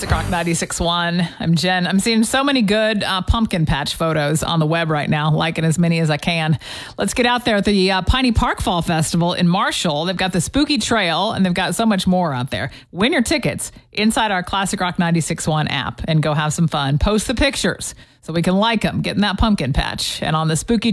Classic Rock 96.1. I'm Jen. I'm seeing so many good pumpkin patch photos on the web right now, liking as many as I can. Let's get out there at the Piney Park Fall Festival in Marshall. They've got the Spooky Trail, and they've got so much more out there. Win your tickets inside our Classic Rock 96.1 app and go have some fun. Post the pictures so we can like them, get in that pumpkin patch. And on the Spooky